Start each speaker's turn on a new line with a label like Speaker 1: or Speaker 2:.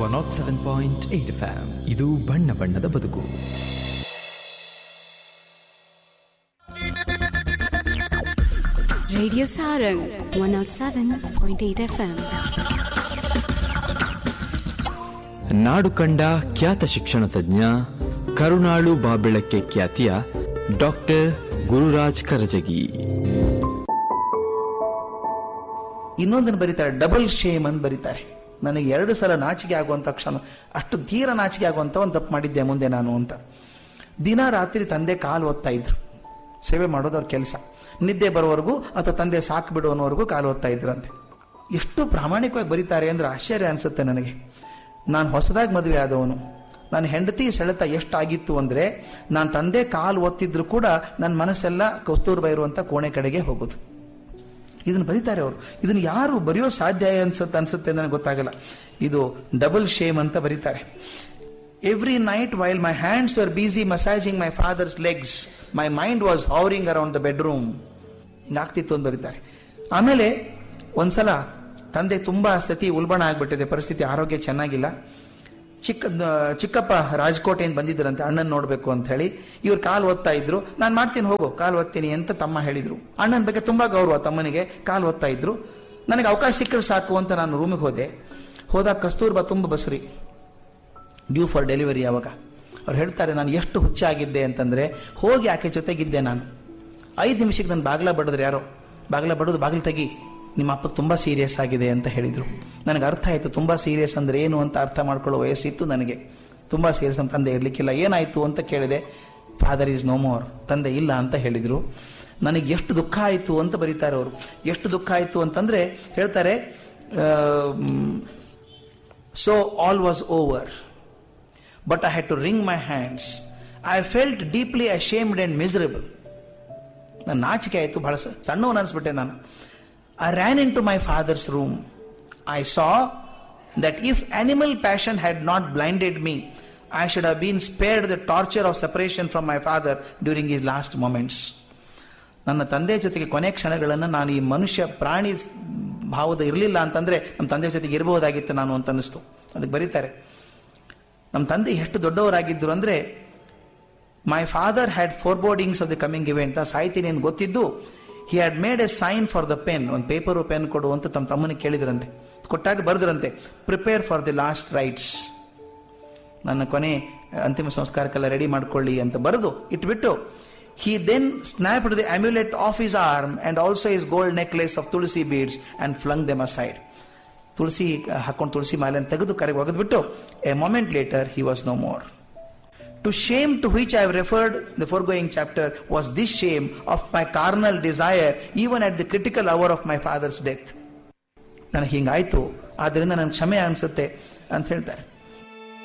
Speaker 1: 107.8 FM. ಇದು ಬಣ್ಣ ಬಣ್ಣದ ಬದುಕು.
Speaker 2: Radio Sarang 107.8 FM.
Speaker 1: ನಾಡು ಕಂಡ ಖ್ಯಾತ ಶಿಕ್ಷಣ ತಜ್ಞ, ಕರುಣಾಳು ಬಾಬೆಳಕ್ಕೆ ಖ್ಯಾತಿಯ ಡಾಕ್ಟರ್ ಗುರುರಾಜ್ ಕರಜಗಿ.
Speaker 3: ಇನ್ನೊಂದನ್ನು ಬರೀತಾರೆ, ಡಬಲ್ ಶೇಮ್ ಅಂತ ಬರೀತಾರೆ. ನನಗೆ 2 ಸಲ ನಾಚಿಕೆ ಆಗುವಂತ ಕ್ಷಣ, ಅಷ್ಟು ತೀರ ನಾಚಿಕೆ ಆಗುವಂತ ಒಂದು ತಪ್ಪು ಮಾಡಿದ್ದೆ ಮುಂದೆ ನಾನು ಅಂತ. ದಿನ ರಾತ್ರಿ ತಂದೆ ಕಾಲು ಒತ್ತಾ ಇದ್ರು. ಸೇವೆ ಮಾಡೋದು ಅವ್ರ ಕೆಲಸ. ನಿದ್ದೆ ಬರೋವರೆಗೂ ಅಥವಾ ತಂದೆ ಸಾಕು ಬಿಡುವವರೆಗೂ ಕಾಲು ಒತ್ತಾ ಇದ್ರಂತೆ. ಎಷ್ಟು ಪ್ರಾಮಾಣಿಕವಾಗಿ ಬರೀತಾರೆ ಅಂದ್ರೆ ಆಶ್ಚರ್ಯ ಅನ್ಸುತ್ತೆ ನನಗೆ. ನಾನು ಹೊಸದಾಗಿ ಮದುವೆ ಆದವನು. ನನ್ನ ಹೆಂಡತಿ ಸೆಳೆತ ಎಷ್ಟಾಗಿತ್ತು ಅಂದ್ರೆ, ನಾನು ತಂದೆ ಕಾಲು ಒತ್ತಿದ್ರು ಕೂಡ ನನ್ನ ಮನಸ್ಸೆಲ್ಲ ಕಸ್ತೂರ್ಬಾ ಇರುವಂತ ಕೋಣೆ ಕಡೆಗೆ ಹೋಗೋದು. ಇದನ್ನು ಬರೀತಾರೆ ಅವರು. ಇದನ್ನು ಯಾರು ಬರೆಯೋ ಸಾಧ್ಯ ಅನ್ಸುತ್ತೆ ನನಗೆ ಗೊತ್ತಾಗಲ್ಲ. ಇದು ಡಬಲ್ ಶೇಮ್ ಅಂತ ಬರೀತಾರೆ. Every night while my hands var busy massaging my father's legs, my mind was ಹವರಿಂಗ್ around the bedroom. ಹಿಂಗಾಗ್ತಿತ್ತು ಅಂತ ಬರೀತಾರೆ. ಆಮೇಲೆ ಒಂದ್ಸಲ ತಂದೆ ತುಂಬಾ ಸ್ಥಿತಿ ಉಲ್ಬಣ ಆಗ್ಬಿಟ್ಟಿದೆ, ಪರಿಸ್ಥಿತಿ ಆರೋಗ್ಯ ಚೆನ್ನಾಗಿಲ್ಲ. ಚಿಕ್ಕಪ್ಪ ರಾಜಕೋಟೆಯಿಂದ ಬಂದಿದ್ದರಂತೆ ಅಣ್ಣನ್ ನೋಡ್ಬೇಕು ಅಂತ ಹೇಳಿ. ಇವ್ರು ಕಾಲು ಒತ್ತಾ ಇದ್ರು. ನಾನು ಮಾಡ್ತೀನಿ ಹೋಗು, ಕಾಲು ಒತ್ತೀನಿ ಅಂತ ತಮ್ಮ ಹೇಳಿದ್ರು. ಅಣ್ಣನ ಬಗ್ಗೆ ತುಂಬಾ ಗೌರವ ತಮ್ಮನಿಗೆ. ಕಾಲು ಒತ್ತಾ ಇದ್ರು. ನನಗೆ ಅವಕಾಶ ಸಿಕ್ಕರೆ ಸಾಕು ಅಂತ ನಾನು ರೂಮಿಗೆ ಹೋದಾಗ ಕಸ್ತೂರ್ಬಾ ತುಂಬ ಬಸ್ರಿ, ಡ್ಯೂ ಫಾರ್ ಡೆಲಿವರಿ. ಅವಾಗ ಅವ್ರು ಹೇಳ್ತಾರೆ, ನಾನು ಎಷ್ಟು ಹುಚ್ಚಾಗಿದ್ದೆ ಅಂತಂದ್ರೆ, ಹೋಗಿ ಆಕೆ ಜೊತೆಗಿದ್ದೆ ನಾನು. 5 ನಿಮಿಷಕ್ಕೆ ನನ್ನ ಬಾಗ್ಲ ಬಡಿದ್ರೆ ಯಾರೋ, ಬಾಗ್ಲ ಬಡೋದು, ಬಾಗಿಲು ತೆಗಿ, ನಿಮ್ಮ ಅಪ್ಪ ತುಂಬಾ ಸೀರಿಯಸ್ ಆಗಿದೆ ಅಂತ ಹೇಳಿದ್ರು. ನನಗೆ ಅರ್ಥ ಆಯ್ತು, ತುಂಬಾ ಸೀರಿಯಸ್ ಅಂದ್ರೆ ಏನು ಅಂತ ಅರ್ಥ ಮಾಡ್ಕೊಳ್ಳೋ ವಯಸ್ಸಿತ್ತು ನನಗೆ. ತುಂಬಾ ಸೀರಿಯಸ್ ನಮ್ಮ ತಂದೆ ಇರ್ಲಿಕ್ಕಿಲ್ಲ. ಏನಾಯ್ತು ಅಂತ ಕೇಳಿದೆ. ಫಾದರ್ ಈಸ್ ನೋ ಮೋರ್, ತಂದೆ ಇಲ್ಲ ಅಂತ ಹೇಳಿದ್ರು. ನನಗೆ ಎಷ್ಟು ದುಃಖ ಆಯ್ತು ಅಂತ ಬರೀತಾರೆ ಅವರು. ಎಷ್ಟು ದುಃಖ ಆಯ್ತು ಅಂತಂದ್ರೆ ಹೇಳ್ತಾರೆ, so all was over but I had to ring my hands. I felt deeply ashamed and miserable. ನನ್ನ ನಾಚಿಕೆ ಆಯ್ತು, ಬಹಳ ಸಣ್ಣವನು ಅನ್ಸ್ಬಿಟ್ಟೆ ನಾನು. I ran into my father's room. I saw that if animal passion had not blinded me, I should have been spared the torture of separation from my father during his last moments. ನನ್ನ ತಂದೆ ಜೊತೆಗೆ ಕೊನೆ ಕ್ಷಣಗಳನ್ನು ನಾನು ಈ ಮನುಷ್ಯ ಪ್ರಾಣಿ ಭಾವದ ಇರಲಿಲ್ಲ ಅಂತಂದ್ರೆ ನಮ್ಮ ತಂದೆ ಜೊತೆಗೆ ಇರಬಹುದಾಗಿತ್ತು ನಾನು ಅಂತ ಅನ್ನಿಸ್ತು. ಅದಕ್ಕೆ ಬರೀತಾರೆ, ನಮ್ಮ ತಂದೆ ಎಷ್ಟು ದೊಡ್ಡವರಾಗಿದ್ರು ಅಂದ್ರೆ, my father had ಫೋರ್ಬೋರ್ಡಿಂಗ್ಸ್ of the coming event. ಸಾಯ್ತೀನಿ ಅಂತ ಗೊತ್ತಿದ್ದು, he had made a sign for the pen. ಒಂದು ಪೇಪರು ಪೆನ್ ಕೊಡು ಅಂತ ತಮ್ಮ ತಮ್ಮನಿಗೆ ಕೇಳಿದ್ರಂತೆ. ಕೊಟ್ಟಾಗ ಬರೆದ್ರಂತೆ, prepare for the last rights. ನನ್ನ ಕೊನೆ ಅಂತಿಮ ಸಂಸ್ಕಾರಕ್ಕೆಲ್ಲ ರೆಡಿ ಮಾಡ್ಕೊಳ್ಳಿ ಅಂತ ಬರೆದು ಇಟ್ಬಿಟ್ಟು, he then snapped the amulet off his arm and also his gold necklace of tulsi beads and flung them aside. ತುಳಸಿ ಹಾಕೊಂಡು ತುಳಸಿ ಮಾಲೆಯನ್ನು ತೆಗೆದು ಕರೆಗೆ ಒಗೆದ್ಬಿಟ್ಟು, a moment later he was no more. To shame to which I have referred in the foregoing chapter was this shame of my carnal desire even at the critical hour of my father's death. ನನಗೆ ಹಿಂಗಾಯ್ತು, ಆದ್ರಿಂದ ನನಗೆ ಕ್ಷಮೆ ಅನ್ಸುತ್ತೆ ಅಂತ ಹೇಳ್ತಾರೆ.